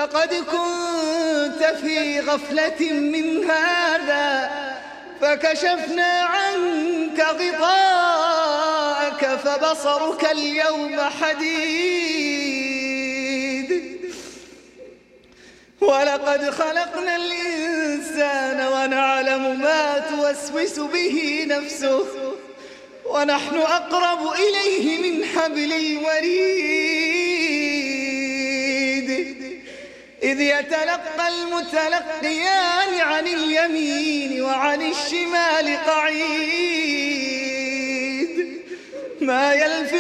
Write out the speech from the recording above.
لقد كنت في غفلة من هذا فكشفنا عنك غطاءك فبصرك اليوم حديد ولقد خلقنا الإنسان ونعلم ما توسوس به نفسه ونحن أقرب إليه من حبل الوريد إذ يتلقى المتلقيان عن اليمين وعن الشمال قعيد ما يلفظ